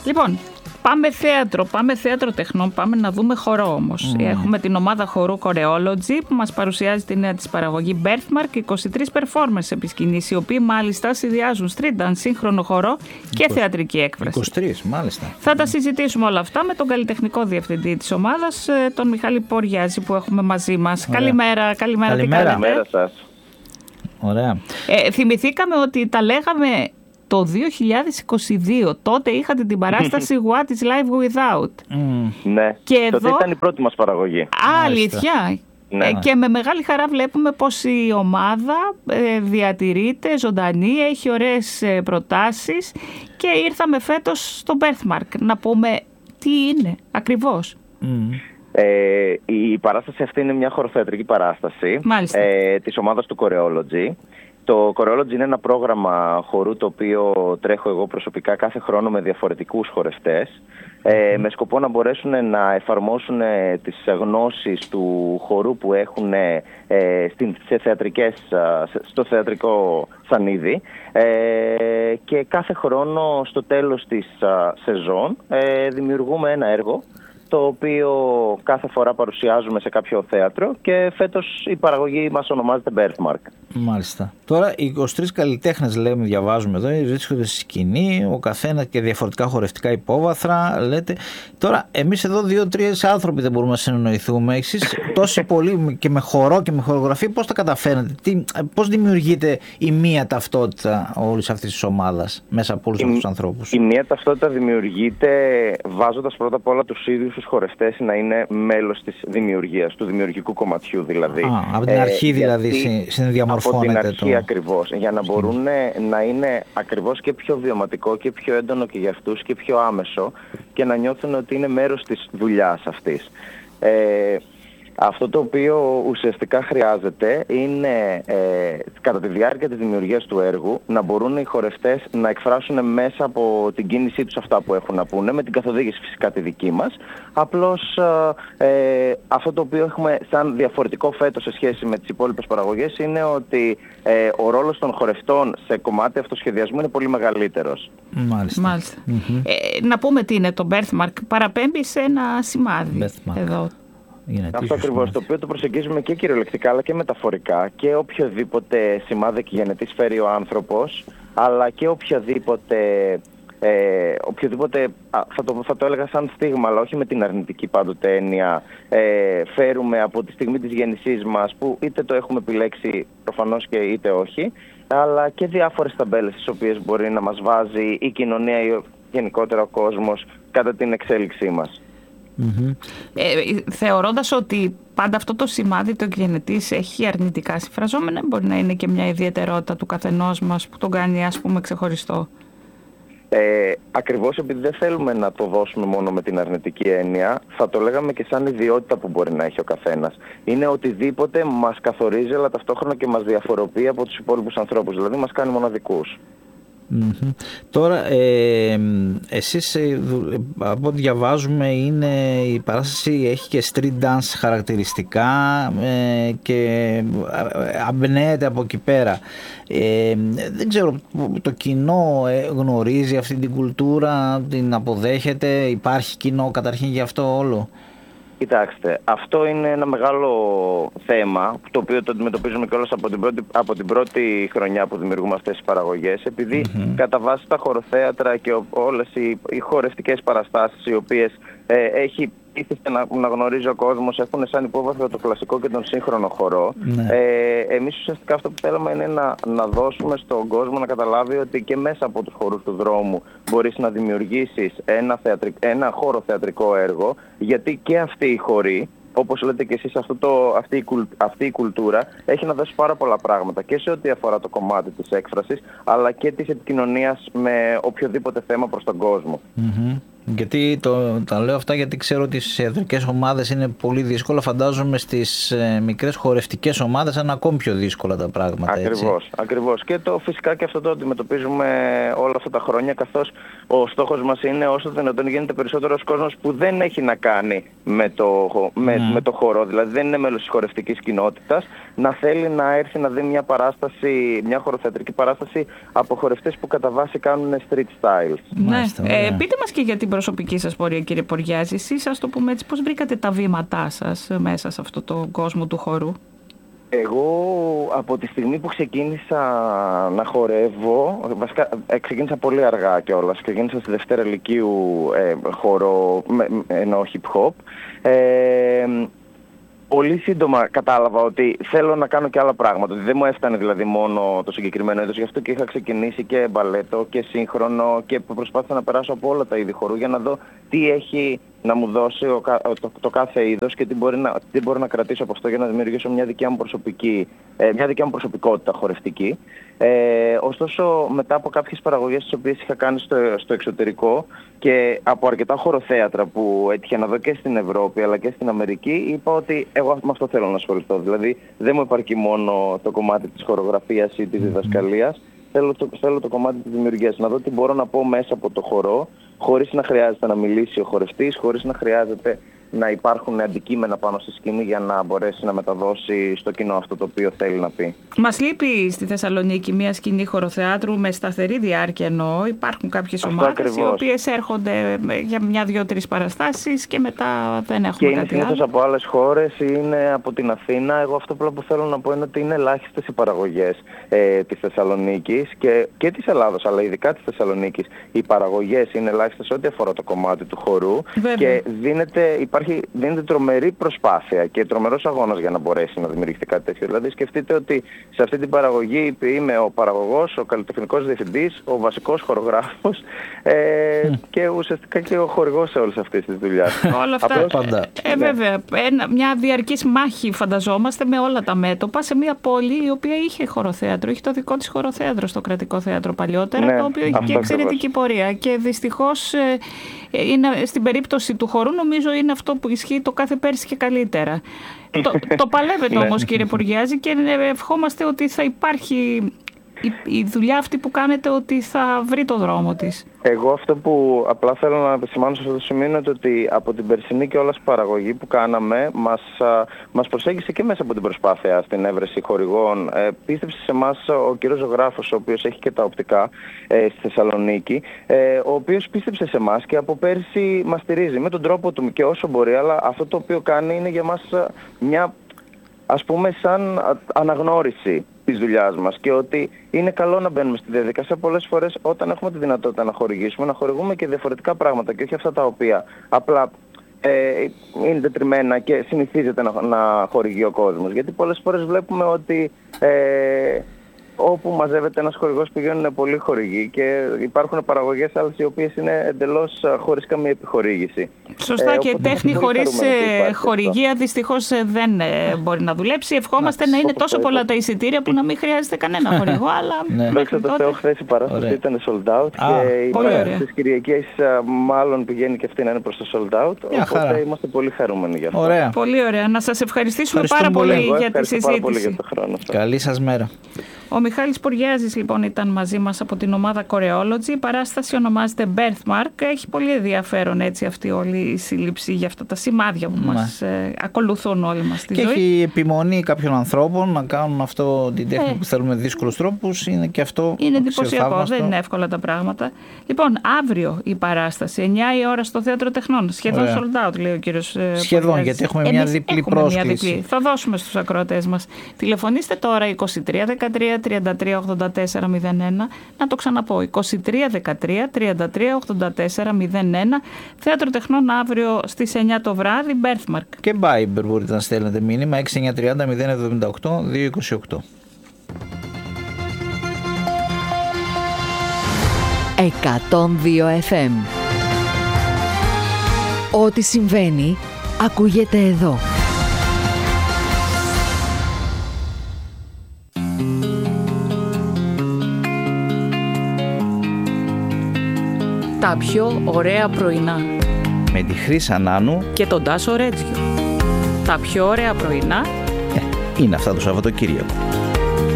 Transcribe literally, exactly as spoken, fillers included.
Λοιπόν, πάμε θέατρο, πάμε θέατρο τεχνών, πάμε να δούμε χορό όμως. Mm. Έχουμε την ομάδα χορού Choreology που μας παρουσιάζει τη νέα της παραγωγή Birthmark, είκοσι τρεις performers επί σκηνής, οι οποίοι μάλιστα συνδυάζουν street dance, σύγχρονο χορό και είκοσι, θεατρική έκφραση. είκοσι τρεις, μάλιστα. Θα τα συζητήσουμε όλα αυτά με τον καλλιτεχνικό διευθυντή της ομάδας, τον Μιχάλη Ποριάζη, που έχουμε μαζί μας. Καλημέρα, καλημέρα, καλημέρα. Τι κάνετε? Καλημέρα σας. Ωραία. Ε, θυμηθήκαμε ότι τα λέγαμε το δύο χιλιάδες είκοσι δύο, τότε είχατε την παράσταση What is Life Without. Mm. Ναι, και τότε εδώ... ήταν η πρώτη μας παραγωγή. Α, αλήθεια. Ναι. Ε, και με μεγάλη χαρά βλέπουμε πως η ομάδα ε, διατηρείται ζωντανή, έχει ωραίες ε, προτάσεις και ήρθαμε φέτος στο Birthmark να πούμε τι είναι ακριβώς. Mm. Ε, η παράσταση αυτή είναι μια χοροθεατρική παράσταση ε, της ομάδας του Choreology. Το Choreology είναι ένα πρόγραμμα χορού το οποίο τρέχω εγώ προσωπικά κάθε χρόνο με διαφορετικούς χορευτές ε, με σκοπό να μπορέσουν να εφαρμόσουν τις γνώσεις του χορού που έχουν ε, σε θεατρικές, στο θεατρικό σανίδι ε, και κάθε χρόνο στο τέλος της σεζόν ε, δημιουργούμε ένα έργο το οποίο κάθε φορά παρουσιάζουμε σε κάποιο θέατρο και φέτος η παραγωγή μας ονομάζεται Birthmark. Μάλιστα. Τώρα οι είκοσι τρεις καλλιτέχνες, λέμε, διαβάζουμε εδώ, βρίσκονται στη σκηνή, ο καθένας και διαφορετικά χορευτικά υπόβαθρα, λέτε. Τώρα εμείς εδώ δύο-τρεις άνθρωποι δεν μπορούμε να συνεννοηθούμε. Εσείς τόσοι πολλοί και με χορό και με χορογραφία, πώς τα καταφέρνετε, τι, πώς δημιουργείται η μία ταυτότητα όλης αυτής της ομάδας μέσα από όλους αυτούς τους ανθρώπους? Η μία ταυτότητα δημιουργείται βάζοντας πρώτα απ' όλα τους ίδιους τους χορευτές να είναι μέλος της δημιουργίας, του δημιουργικού κομματιού δηλαδή. Α, από την αρχή ε, δηλαδή συνδιαμορφώνεται. Από την αρχή το... ακριβώς, για να μπορούν να είναι ακριβώς και πιο βιωματικό και πιο έντονο και για αυτούς και πιο άμεσο και να νιώθουν ότι είναι μέρος της δουλειάς αυτής. Ε, Αυτό το οποίο ουσιαστικά χρειάζεται είναι ε, κατά τη διάρκεια της δημιουργίας του έργου να μπορούν οι χορευτές να εκφράσουν μέσα από την κίνησή τους αυτά που έχουν να πούνε, με την καθοδήγηση φυσικά τη δική μας. Απλώς ε, αυτό το οποίο έχουμε σαν διαφορετικό φέτος σε σχέση με τις υπόλοιπες παραγωγές είναι ότι ε, ο ρόλος των χορευτών σε κομμάτι αυτοσχεδιασμού είναι πολύ μεγαλύτερος. Μάλιστα. Μάλιστα. Mm-hmm. Ε, να πούμε τι είναι το Birthmark. Παραπέμπει σε ένα σημάδι εδώ. Αυτό ακριβώς, το οποίο το προσεγγίζουμε και κυριολεκτικά αλλά και μεταφορικά, και οποιοδήποτε σημάδι και γενετής φέρει ο άνθρωπος, αλλά και οποιοδήποτε, ε, οποιοδήποτε θα, το, θα το έλεγα σαν στίγμα, αλλά όχι με την αρνητική πάντοτε έννοια, ε, φέρουμε από τη στιγμή της γέννησής μας, που είτε το έχουμε επιλέξει προφανώς και είτε όχι, αλλά και διάφορες ταμπέλες τις οποίες μπορεί να μας βάζει η κοινωνία ή γενικότερα ο κόσμος κατά την εξέλιξή μας. Mm-hmm. Ε, θεωρώντας ότι πάντα αυτό το σημάδι το γενετής έχει αρνητικά συμφραζόμενα, μπορεί να είναι και μια ιδιαιτερότητα του καθενός μας που τον κάνει, ας πούμε, ξεχωριστό. Ε, ακριβώς επειδή δεν θέλουμε να το δώσουμε μόνο με την αρνητική έννοια, θα το λέγαμε και σαν ιδιότητα που μπορεί να έχει ο καθένας. Είναι οτιδήποτε μας καθορίζει, αλλά ταυτόχρονα και μας διαφοροποιεί από τους υπόλοιπους ανθρώπους, δηλαδή μας κάνει μοναδικούς. Mm-hmm. Τώρα ε, εσείς ε, από ό,τι διαβάζουμε είναι, η παράσταση έχει και street dance χαρακτηριστικά ε, και αμπνέεται από εκεί πέρα. Ε, δεν ξέρω, το κοινό γνωρίζει αυτή την κουλτούρα, την αποδέχεται, υπάρχει κοινό καταρχήν για αυτό όλο? Κοιτάξτε, αυτό είναι ένα μεγάλο θέμα, το οποίο το αντιμετωπίζουμε κιόλας από την πρώτη, από την πρώτη χρονιά που δημιουργούμε αυτές τις παραγωγές, επειδή mm-hmm. κατά βάση τα χοροθέατρα και όλες οι, οι χορευτικές παραστάσεις, οι οποίες ε, έχει ήθιστε να, να γνωρίζει ο κόσμος, έχουν σαν υπόβαθρο το κλασικό και τον σύγχρονο χορό. Mm-hmm. Ε, εμείς ουσιαστικά αυτό που θέλουμε είναι να, να δώσουμε στον κόσμο να καταλάβει ότι και μέσα από τους χορούς του δρόμου μπορείς να δημιουργήσεις ένα, θεατρικ, ένα χώρο θεατρικό έργο, γιατί και αυτοί οι χοροί, όπως λέτε και εσείς, αυτό το, αυτή, η, αυτή η κουλτούρα έχει να δώσει πάρα πολλά πράγματα και σε ό,τι αφορά το κομμάτι της έκφρασης, αλλά και της επικοινωνίας με οποιοδήποτε θέμα προς τον κόσμο. Mm-hmm. Γιατί το, τα λέω αυτά γιατί ξέρω ότι στις ιατρικές ομάδες είναι πολύ δύσκολα. Φαντάζομαι στις ε, μικρές χορευτικές ομάδες είναι ακόμη πιο δύσκολα τα πράγματα. Ακριβώς, έτσι. ακριβώς. Και το, φυσικά και αυτό το αντιμετωπίζουμε όλα αυτά τα χρόνια, καθώς ο στόχος μας είναι όσο δυνατόν γίνεται περισσότερος κόσμος που δεν έχει να κάνει με το, με, mm. με το χορό, δηλαδή δεν είναι μέλος της χορευτικής κοινότητας, να θέλει να έρθει να δει μια παράσταση, μια χοροθεατρική παράσταση από χορευτές που κατά βάση κάνουν street styles. Ναι. Μάλιστα, ε, πείτε μας και για την προσωπική σας πορεία, κύριε Ποριάζη. Εσείς, ας το πούμε έτσι, πώς βρήκατε τα βήματά σας μέσα σε αυτό το κόσμο του χορού? Εγώ από τη στιγμή που ξεκίνησα να χορεύω, βασικά ξεκίνησα πολύ αργά κιόλας, ξεκίνησα στη Δευτέρα Λυκείου ε, χορό, ενώ hip hop. Ε, Πολύ σύντομα κατάλαβα ότι θέλω να κάνω και άλλα πράγματα. Ότι δεν μου έφτανε δηλαδή μόνο το συγκεκριμένο είδος. Γι' αυτό και είχα ξεκινήσει και μπαλέτο και σύγχρονο και προσπάθησα να περάσω από όλα τα είδη χορού για να δω τι έχει να μου δώσει ο, το, το κάθε είδος και τι, μπορεί να, τι μπορώ να κρατήσω από αυτό για να δημιουργήσω μια δικιά μου, προσωπική, ε, μια δικιά μου προσωπικότητα χορευτική. Ε, ωστόσο, μετά από κάποιες παραγωγές τις οποίες είχα κάνει στο, στο εξωτερικό και από αρκετά χοροθέατρα που έτυχε να δω και στην Ευρώπη αλλά και στην Αμερική, είπα ότι εγώ με αυτό θέλω να ασχοληθώ. Δηλαδή, δεν μου επαρκεί μόνο το κομμάτι της χορογραφίας ή της διδασκαλίας. Θέλω το, θέλω το κομμάτι της δημιουργίας, να δω τι μπορώ να πω μέσα από το χορό, χωρίς να χρειάζεται να μιλήσει ο χορευτής, χωρίς να χρειάζεται να υπάρχουν αντικείμενα πάνω στη σκηνή για να μπορέσει να μεταδώσει στο κοινό αυτό το οποίο θέλει να πει. Μας λείπει στη Θεσσαλονίκη μια σκηνή χοροθεάτρου με σταθερή διάρκεια, ενώ υπάρχουν κάποιες αυτό ομάδες ακριβώς. οι οποίες έρχονται για μια, δύο, τρεις παραστάσεις και μετά δεν έχουμε και κάτι είναι συνήθως από άλλες χώρες, είναι από την Αθήνα. Εγώ αυτό που θέλω να πω είναι ότι είναι ελάχιστες οι παραγωγές ε, της Θεσσαλονίκης και, και της Ελλάδος, αλλά ειδικά της Θεσσαλονίκης. Οι παραγωγές είναι ελάχιστες ό,τι αφορά το κομμάτι του χορού. Βέβαια. Και δίνεται, υπάρχει, δίνεται τρομερή προσπάθεια και τρομερός αγώνας για να μπορέσει να δημιουργηθεί κάτι τέτοιο. Δηλαδή σκεφτείτε ότι σε αυτή την παραγωγή είμαι ο παραγωγός, ο καλλιτεχνικός διευθυντής, ο βασικός χορογράφος ε, mm. και ουσιαστικά και ο χορηγός σε όλες αυτές τις δουλειές. Όλα αυτά. Πάντα. Ε, βέβαια, ένα, μια διαρκής μάχη φανταζόμαστε με όλα τα μέτωπα σε μια πόλη η οποία είχε χοροθέατρο, είχε το δικό της χοροθέατρο στο Κρατικό Θέατρο παλιότερα, ναι, το οποίο είχε και εξαιρετική πορεία και δυστυχώς ε, είναι, στην περίπτωση του χορού νομίζω είναι αυτό που ισχύει το κάθε πέρσι και καλύτερα. το, το παλεύετε όμως, κύριε Ποριάζη, και ευχόμαστε ότι θα υπάρχει η, η δουλειά αυτή που κάνετε, ότι θα βρει το δρόμο της. Εγώ αυτό που απλά θέλω να επισημάνω σε αυτό το σημείο είναι ότι από την περσινή και όλας παραγωγή που κάναμε μας, μας προσέγγισε και μέσα από την προσπάθεια στην έβρεση χορηγών. Ε, πίστεψε σε εμάς ο κύριος ζωγράφος, ο οποίος έχει και τα οπτικά ε, στη Θεσσαλονίκη, ε, ο οποίος πίστεψε σε εμάς και από πέρσι μας στηρίζει με τον τρόπο του και όσο μπορεί, αλλά αυτό το οποίο κάνει είναι για μας μια, ας πούμε, σαν αναγνώριση της δουλειάς μας και ότι είναι καλό να μπαίνουμε στη διαδικασία πολλές φορές όταν έχουμε τη δυνατότητα να χορηγήσουμε, να χορηγούμε και διαφορετικά πράγματα και όχι αυτά τα οποία απλά ε, είναι τετριμμένα και συνηθίζεται να, να χορηγεί ο κόσμος. Γιατί πολλές φορές βλέπουμε ότι ε, όπου μαζεύεται ένας χορηγός πηγαίνουν πολλοί χορηγοί και υπάρχουν παραγωγές άλλες οι οποίες είναι εντελώς χωρίς καμία επιχορήγηση. Σωστά, ε, και τέχνη χωρίς χορηγία δυστυχώς δεν μπορεί να δουλέψει. Ευχόμαστε να, να είναι τόσο πολλά τα εισιτήρια που να μην χρειάζεται κανένα χορηγό. Αλλά δόξα τω Θεώ, χθες η παράσταση ήταν sold out Α, και η παράσταση της Κυριακής μάλλον πηγαίνει και αυτή να είναι προς το sold out. Μια οπότε χαρά. Είμαστε πολύ χαρούμενοι για αυτό. Ωραία. Πολύ ωραία. Να σας ευχαριστήσουμε πάρα πολύ, πολύ για τη συζήτηση. Πολύ για το χρόνο. Καλή σας μέρα. Ο Μιχάλης Ποριάζης λοιπόν ήταν μαζί μας από την ομάδα Choreology. Η παράσταση ονομάζεται Birthmark. Έχει πολύ ενδιαφέρον έτσι αυτή όλη η σύλληψη για αυτά τα σημάδια που ναι. μας ε, ακολουθούν όλοι μας στη και ζωή. Και έχει επιμονή κάποιων ανθρώπων να κάνουν αυτό την τέχνη ε. που θέλουν με δύσκολους τρόπους. Είναι και αυτό είναι εντυπωσιακό. Δεν είναι εύκολα τα πράγματα. Λοιπόν, αύριο η παράσταση, εννιά η ώρα στο Θέατρο Τεχνών. Σχεδόν Ωραία. sold out, λέει ο κύριος Σχεδόν, Ποριάζης. Γιατί έχουμε μια διπλή πρόσκληση. Μια διπλή. Θα δώσουμε στους ακροατές μας. Τηλεφωνήστε τώρα είκοσι τρία δεκατρία τριάντα τρία ογδόντα τέσσερα μηδέν ένα. Να το ξαναπώ, είκοσι τρία δεκατρία τριάντα τρία ογδόντα τέσσερα μηδέν ένα. Θέατρο Τεχνών αύριο στις εννιά το βράδυ, Birthmark. Και Viber μπορείτε να στέλνετε μήνυμα έξι εννιά τρία μηδέν μηδέν εβδομήντα οκτώ διακόσια είκοσι οκτώ. εκατόν δύο εφ εμ. Ό,τι συμβαίνει ακούγεται εδώ. Τα πιο ωραία πρωινά. Με τη Χρύσα Νάνου Και τον Τάσο Ρέτζιο. Τα πιο ωραία πρωινά ε, είναι αυτά το Σαββατοκύριακο.